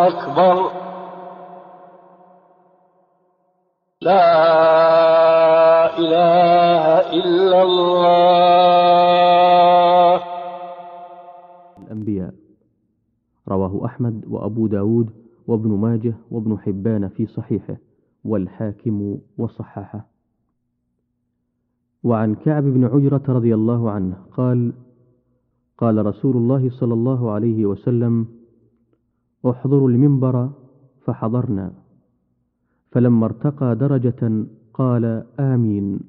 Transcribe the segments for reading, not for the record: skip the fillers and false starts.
أكبر. لا إله إلا الله. الأنبياء. رواه أحمد وأبو داود وابن ماجه وابن حبان في صحيحه، والحاكم وصححه. وعن كعب بن عجرة رضي الله عنه قال: قال رسول الله صلى الله عليه وسلم: احضروا المنبر، فحضرنا، فلما ارتقى درجة قال آمين،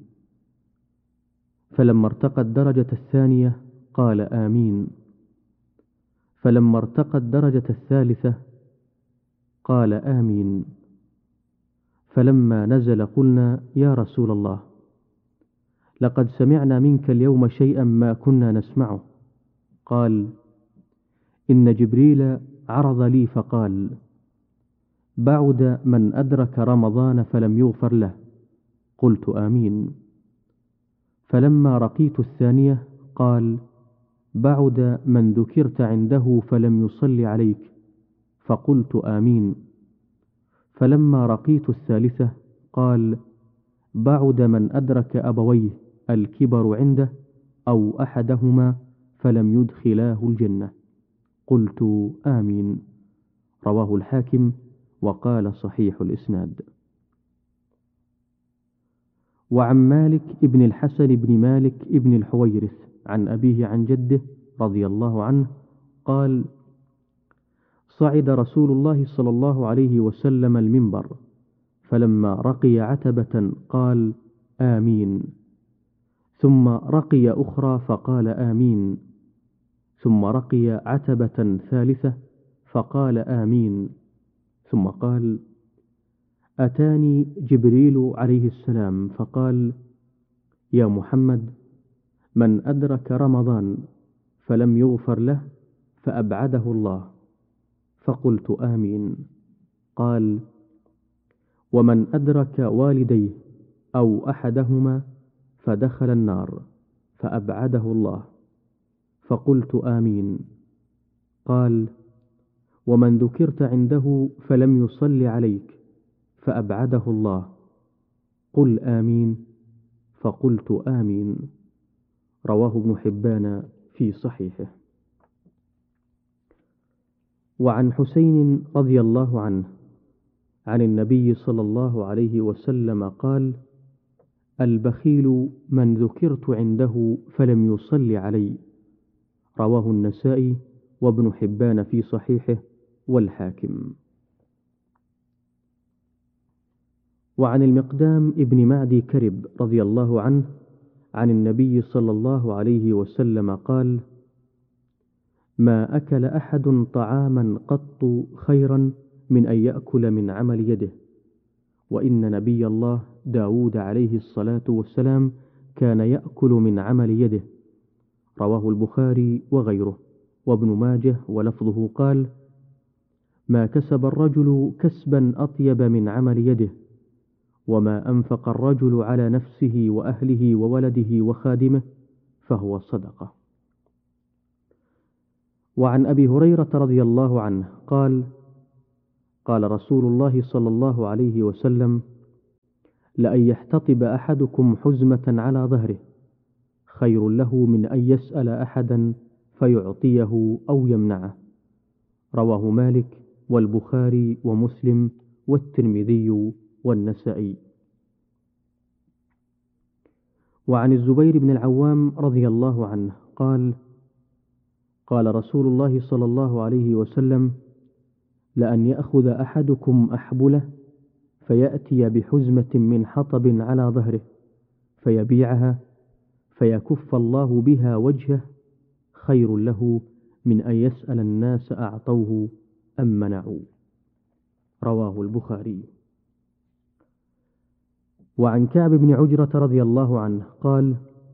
فلما ارتقى الدرجة الثانية قال آمين، فلما ارتقى الدرجة الثالثة قال آمين، فلما نزل قلنا: يا رسول الله، لقد سمعنا منك اليوم شيئا ما كنا نسمعه. قال: إن جبريل عرض لي فقال: بعد من أدرك رمضان فلم يغفر له. قلت آمين. فلما رقيت الثانية قال: بعد من ذكرت عنده فلم يصل عليك. فقلت آمين. فلما رقيت الثالثة قال: بعد من أدرك أبويه الكبر عنده أو أحدهما فلم يدخلاه الجنة. قلت آمين. رواه الحاكم وقال صحيح الإسناد. وعن مالك ابن الحسن بن مالك ابن الحويرث عن أبيه عن جده رضي الله عنه قال: صعد رسول الله صلى الله عليه وسلم المنبر، فلما رقي عتبة قال: آمين، ثم رقي أخرى فقال آمين، ثم رقي عتبة ثالثة فقال آمين، ثم قال: أتاني جبريل عليه السلام فقال: يا محمد، من أدرك رمضان فلم يغفر له فأبعده الله. فقلت آمين. قال: ومن أدرك والديه أو أحدهما فدخل النار فأبعده الله. فقلت آمين. قال: ومن ذكرت عنده فلم يصل عليك فأبعده الله. قل آمين. فقلت آمين. رواه ابن حبان في صحيحه. وعن حسين رضي الله عنه عن النبي صلى الله عليه وسلم قال: البخيل من ذكرت عنده فلم يصل علي. رواه النسائي وابن حبان في صحيحه والحاكم. وعن المقدام ابن معدي كرب رضي الله عنه عن النبي صلى الله عليه وسلم قال: ما أكل أحد طعاما قط خيرا من أن يأكل من عمل يده، وإن نبي الله داود عليه الصلاة والسلام كان يأكل من عمل يده. رواه البخاري وغيره وابن ماجه، ولفظه قال: ما كسب الرجل كسبا أطيب من عمل يده، وما أنفق الرجل على نفسه وأهله وولده وخادمه فهو صدقة. وعن أبي هريرة رضي الله عنه قال: قال رسول الله صلى الله عليه وسلم: لأن يحتطب أحدكم حزمة على ظهره خير له من أن يسأل أحدا فيعطيه أو يمنعه. رواه مالك والبخاري ومسلم والترمذي والنسائي. وعن الزبير بن العوام رضي الله عنه قال: قال رسول الله صلى الله عليه وسلم: لأن يأخذ أحدكم أحبله فيأتي بحزمة من حطب على ظهره فيبيعها فيكف الله بها وجهه خير له من أن يسأل الناس أعطوه أم منعوا. رواه البخاري. وعن كعب بن عجرة رضي الله عنه قال: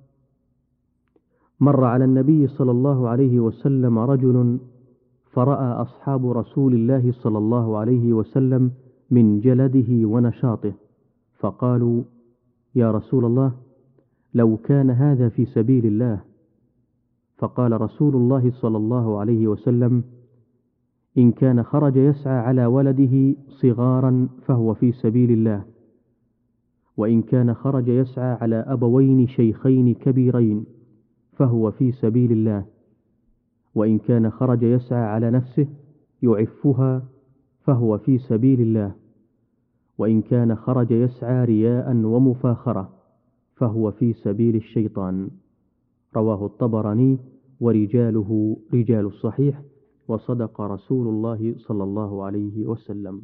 مر على النبي صلى الله عليه وسلم رجل، فرأى أصحاب رسول الله صلى الله عليه وسلم من جلده ونشاطه، فقالوا: يا رسول الله، لو كان هذا في سبيل الله. فقال رسول الله صلى الله عليه وسلم: إن كان خرج يسعى على ولده صغارا فهو في سبيل الله، وإن كان خرج يسعى على أبوين شيخين كبيرين فهو في سبيل الله، وإن كان خرج يسعى على نفسه يعفها فهو في سبيل الله، وإن كان خرج يسعى رياء ومفاخرة فهو في سبيل الشيطان. رواه الطبراني ورجاله رجال الصحيح، وصدق رسول الله صلى الله عليه وسلم.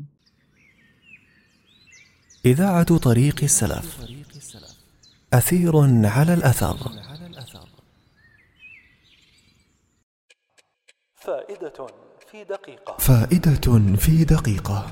إذاعة طريق السلف، أثير على الأثر. فائدة في دقيقة. فائدة في دقيقة.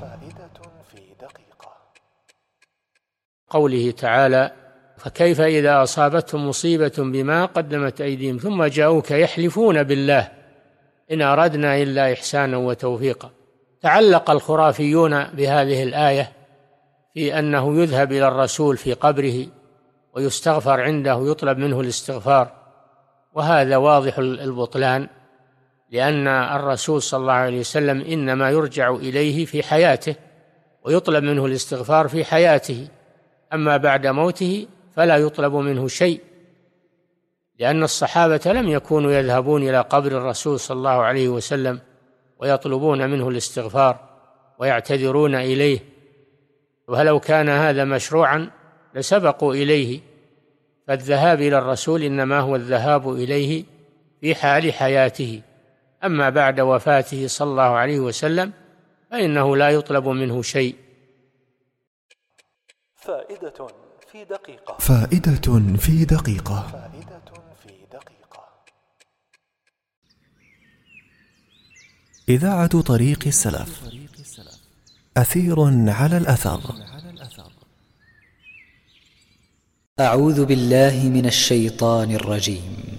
قوله تعالى: فكيف إذا أصابتهم مصيبة بما قدمت أيديهم ثم جاءوك يحلفون بالله إن أردنا إلا إحسانا وتوفيقا. تعلق الخرافيون بهذه الآية في أنه يذهب إلى الرسول في قبره ويستغفر عنده، يطلب منه الاستغفار، وهذا واضح البطلان، لأن الرسول صلى الله عليه وسلم إنما يرجع إليه في حياته ويطلب منه الاستغفار في حياته، أما بعد موته فلا يطلب منه شيء، لأن الصحابة لم يكونوا يذهبون إلى قبر الرسول صلى الله عليه وسلم ويطلبون منه الاستغفار ويعتذرون إليه، ولو كان هذا مشروعا لسبقوا إليه، فالذهاب إلى الرسول إنما هو الذهاب إليه في حال حياته، أما بعد وفاته صلى الله عليه وسلم فإنه لا يطلب منه شيء. فائدة في دقيقة. فائدة في دقيقة. إذاعة طريق السلف، أثير على الأثر. أعوذ بالله من الشيطان الرجيم.